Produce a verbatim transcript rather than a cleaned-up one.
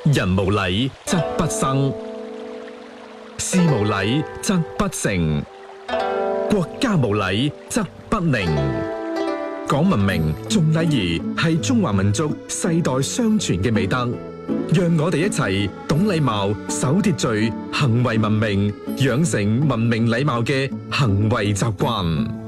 人無禮則不生，事無禮則不成，國家無禮則不寧。講文明重禮儀係中華民族世代相傳嘅美德，讓我哋一齊懂禮貌、守秩序、行為文明，養成文明禮貌嘅行為習慣。